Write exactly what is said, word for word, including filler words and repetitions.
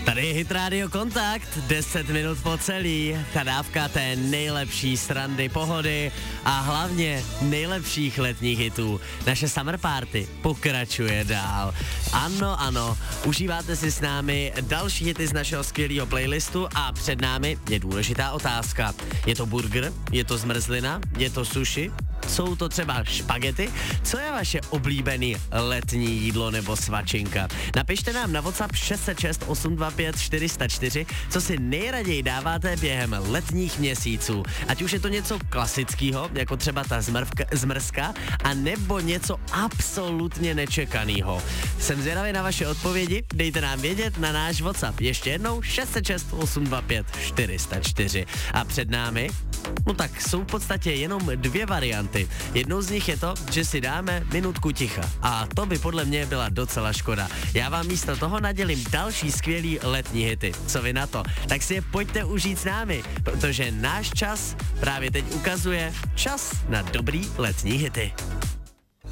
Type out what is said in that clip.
Tady je Hit Radio Kontakt, deset minut po celý, ta dávka té nejlepší srandy, pohody a hlavně nejlepších letních hitů. Naše Summer Party pokračuje dál. Ano, ano, užíváte si s námi další hity z našeho skvělého playlistu a před námi je důležitá otázka. Je to burger? Je to zmrzlina? Je to sushi? Jsou to třeba špagety? Co je vaše oblíbený letní jídlo nebo svačinka? Napište nám na WhatsApp šest set šest osm dva pět čtyři sta čtyři, co si nejraději dáváte během letních měsíců. Ať už je to něco klasického, jako třeba ta zmrvka, zmrzka, a nebo něco absolutně nečekaného. Jsem zvědavý na vaše odpovědi, dejte nám vědět na náš WhatsApp. Ještě jednou šest set šest osm dva pět čtyři sta čtyři. A před námi, no tak jsou v podstatě jenom dvě varianty. Jednou z nich je to, že si dáme minutku ticha. A to by podle mě byla docela škoda. Já vám místo toho nadělím další skvělý letní hity. Co vy na to? Tak si je pojďte užít s námi, protože náš čas právě teď ukazuje čas na dobrý letní hity.